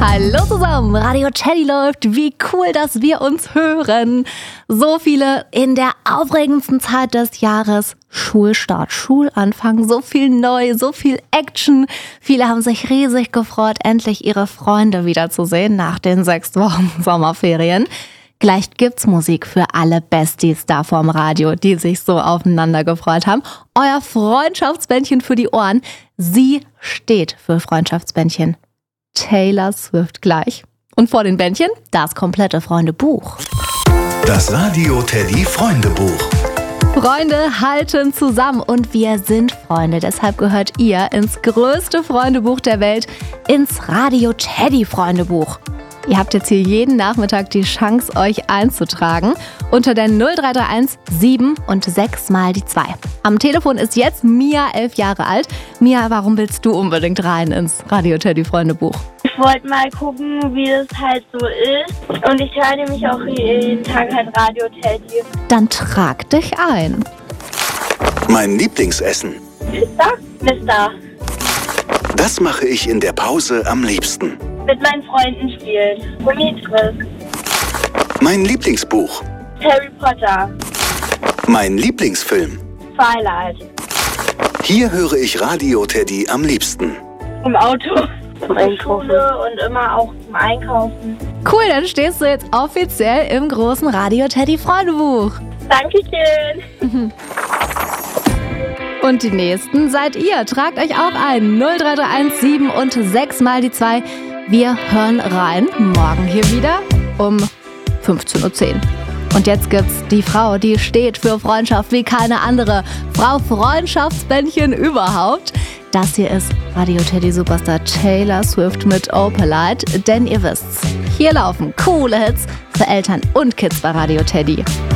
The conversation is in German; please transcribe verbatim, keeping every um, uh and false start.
Hallo zusammen, Radio Teddy läuft. Wie cool, dass wir uns hören. So viele in der aufregendsten Zeit des Jahres. Schulstart, Schulanfang, so viel neu, so viel Action. Viele haben sich riesig gefreut, endlich ihre Freunde wiederzusehen nach den sechs Wochen Sommerferien. Gleich gibt's Musik für alle Besties da vorm Radio, die sich so aufeinander gefreut haben. Euer Freundschaftsbändchen für die Ohren. Sie steht für Freundschaftsbändchen. Taylor Swift gleich. Und vor den Bändchen das komplette Freundebuch. Das Radio Teddy Freundebuch. Freunde halten zusammen und wir sind Freunde. Deshalb gehört ihr ins größte Freundebuch der Welt, ins Radio Teddy Freundebuch. Ihr habt jetzt hier jeden Nachmittag die Chance, euch einzutragen unter der null drei drei eins sieben und sechs mal die zwei. Am Telefon ist jetzt Mia, elf Jahre alt. Mia, warum willst du unbedingt rein ins Radio Teddy Freundebuch? Ich wollte mal gucken, wie es halt so ist. Und ich höre nämlich auch jeden Tag halt Radio Teddy. Dann trag dich ein. Mein Lieblingsessen. Mister? Mister. Das mache ich in der Pause am liebsten. Mit meinen Freunden spielen. Gummifriss. Mein Lieblingsbuch. Harry Potter. Mein Lieblingsfilm. Twilight. Hier höre ich Radio Teddy am liebsten. Im Auto. Zum Einkaufen. Und immer auch zum Einkaufen. Cool, dann stehst du jetzt offiziell im großen Radio Teddy Freundebuch. Dankeschön. Und die Nächsten seid ihr. Tragt euch auch ein. null drei drei eins sieben und sechs mal die zwei. Wir hören rein. Morgen hier wieder um fünfzehn Uhr zehn. Und jetzt gibt's die Frau, die steht für Freundschaft wie keine andere. Frau Freundschaftsbändchen überhaupt. Das hier ist Radio Teddy Superstar Taylor Swift mit Opalite. Denn ihr wisst's, hier laufen coole Hits für Eltern und Kids bei Radio Teddy.